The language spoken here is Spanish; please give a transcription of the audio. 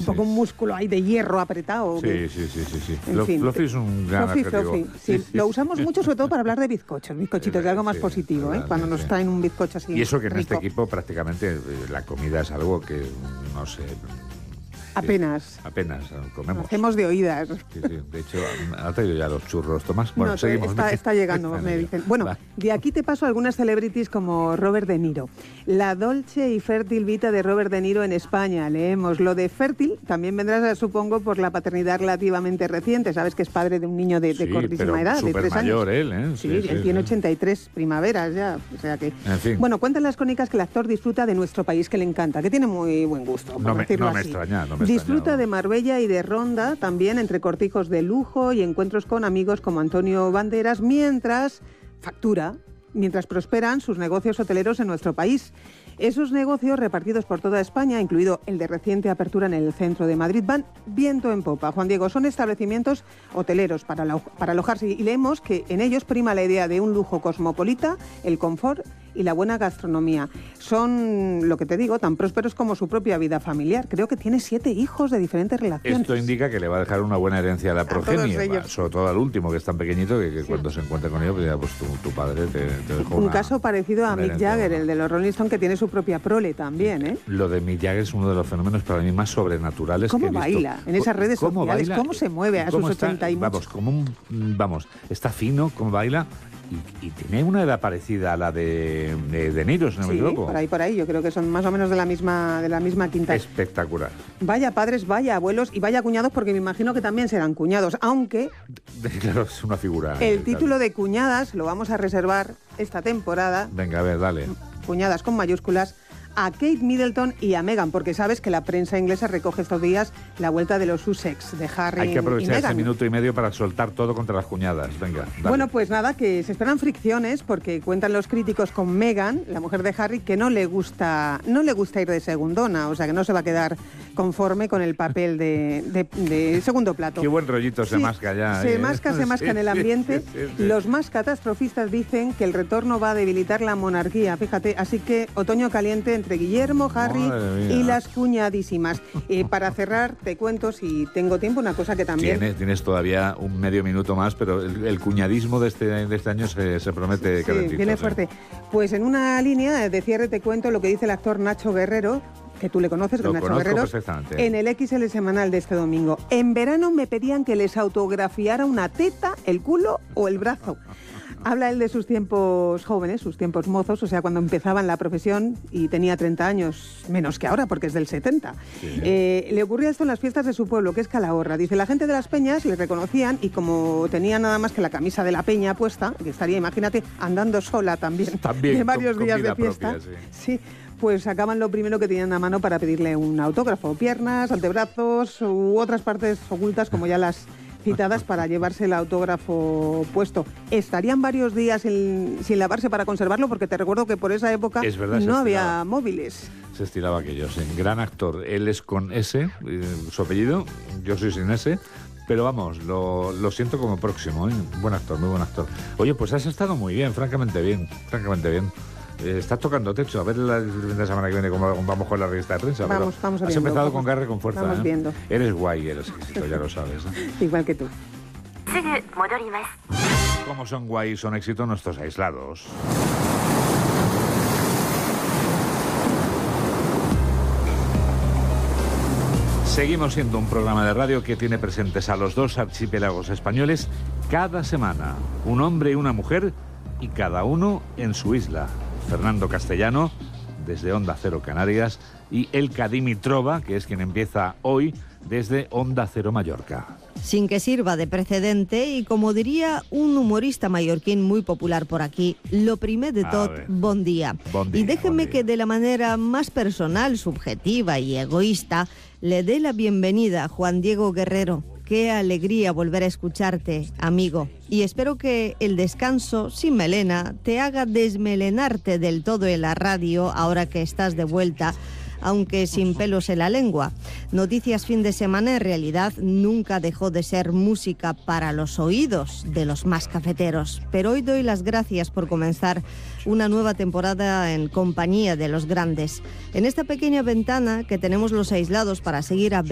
tampoco un músculo ahí de hierro apretado. Sí. En fin. Fluffy es un gran adjetivo. Sí. Lo usamos mucho, sobre todo para hablar de bizcochitos, de algo más positivo, cuando nos traen un bizcocho así. Y eso que en rico. este equipo prácticamente la comida es algo que, no sé... Apenas comemos. Hacemos de oídas. Sí. De hecho, ha traído ya los churros, Tomás. Bueno, no, seguimos. Está llegando, me dicen. Bueno, de aquí te paso algunas celebrities como Robert De Niro. La dolce y fértil vida de Robert De Niro en España. Leemos lo de fértil, también vendrás, supongo, por la paternidad relativamente reciente. Sabes que es padre de un niño de cortísima edad, de 3 años. Mayor él, ¿eh? Sí, él tiene 83 primaveras ya. O sea que... En fin. Bueno, cuentan las crónicas que el actor disfruta de nuestro país, que le encanta, que tiene muy buen gusto, por decirlo así. Extraña. Disfruta de Marbella y de Ronda, también entre cortijos de lujo y encuentros con amigos como Antonio Banderas, mientras prosperan sus negocios hoteleros en nuestro país. Esos negocios repartidos por toda España, incluido el de reciente apertura en el centro de Madrid, van viento en popa. Juan Diego, son establecimientos hoteleros para alojarse y leemos que en ellos prima la idea de un lujo cosmopolita, el confort y la buena gastronomía. Son, lo que te digo, tan prósperos como su propia vida familiar. Creo que tiene 7 hijos de diferentes relaciones. Esto indica que le va a dejar una buena herencia a la progenie, sobre todo al último, que es tan pequeñito, que cuando se encuentre con ellos, pues ya, pues tu padre te dejó un caso parecido a Mick Jagger, el de los Rolling Stones, que tiene su propia prole también, ¿eh? Lo de Mick Jagger es uno de los fenómenos para mí más sobrenaturales que he visto. ¿Cómo baila en esas redes sociales? ¿Cómo se mueve a sus 80 y mucho? Está fino, cómo baila. Y tiene una edad parecida a la de Niro, si no me equivoco. Por ahí. Yo creo que son más o menos de la misma quinta. Espectacular. Vaya padres, vaya abuelos y vaya cuñados, porque me imagino que también serán cuñados, aunque... Claro, es una figura. El título de cuñadas lo vamos a reservar esta temporada. Venga, a ver, dale. Cuñadas con mayúsculas, a Kate Middleton y a Meghan, porque sabes que la prensa inglesa recoge estos días la vuelta de los Sussex, de Harry y Meghan. Hay que aprovechar ese minuto y medio para soltar todo contra las cuñadas. Venga, dale. Bueno, pues nada, que se esperan fricciones, porque cuentan los críticos con Meghan, la mujer de Harry, que no le gusta ir de segundona, o sea que no se va a quedar conforme con el papel de segundo plato. Qué buen rollito se masca ya. Se masca en el ambiente. Sí. Los más catastrofistas dicen que el retorno va a debilitar la monarquía, fíjate, así que otoño caliente entre Guillermo, Harry y las cuñadísimas. Para cerrar, te cuento, si tengo tiempo, una cosa que también... Tienes todavía un medio minuto más, pero el cuñadismo de este año se promete calentito. Viene fuerte. Pues en una línea de cierre te cuento lo que dice el actor Nacho Guerrero, que tú le conoces, que Nacho Guerrero, perfectamente. En el XL semanal de este domingo. En verano me pedían que les autografiara una teta, el culo o el brazo. Habla él de sus tiempos jóvenes, sus tiempos mozos, o sea, cuando empezaba en la profesión y tenía 30 años, menos que ahora, porque es del 70. Sí. Le ocurría esto en las fiestas de su pueblo, que es Calahorra. Dice, la gente de las peñas le reconocían y como tenía nada más que la camisa de la peña puesta, que estaría, imagínate, andando sola también de varios días de fiesta. Propia, sí. Pues sacaban lo primero que tenían a mano para pedirle un autógrafo. Piernas, antebrazos u otras partes ocultas, como ya las citadas, para llevarse el autógrafo puesto. Estarían varios días sin lavarse para conservarlo, porque te recuerdo que por esa época no había móviles. Se estilaba aquello, sí. Gran actor. Él es con S, su apellido, yo soy sin S. Pero vamos, lo siento como próximo, ¿eh? Buen actor, muy buen actor. Oye, pues has estado muy bien, francamente bien. Estás tocando techo. A ver el fin de semana que viene cómo vamos con la revista de prensa. Vamos viendo. Has empezado con garra y con fuerza. Vamos viendo. Eres guay, eres éxito, ya lo sabes. Igual que tú. Como son guay, son éxito nuestros aislados. Seguimos siendo un programa de radio que tiene presentes a los 2 archipiélagos españoles cada semana. Un hombre y una mujer, y cada uno en su isla. Fernando Castellano, desde Onda Cero Canarias, y Elka Dimitrova, que es quien empieza hoy desde Onda Cero Mallorca. Sin que sirva de precedente, y como diría un humorista mallorquín muy popular por aquí, lo primer de tot, bon día. Y déjeme que de la manera más personal, subjetiva y egoísta, le dé la bienvenida a Juan Diego Guerrero. Qué alegría volver a escucharte, amigo. Y espero que el descanso sin melena te haga desmelenarte del todo en la radio ahora que estás de vuelta, aunque sin pelos en la lengua. Noticias fin de semana en realidad nunca dejó de ser música para los oídos de los más cafeteros. Pero hoy doy las gracias por comenzar una nueva temporada en compañía de los grandes. En esta pequeña ventana que tenemos los aislados para seguir abriendo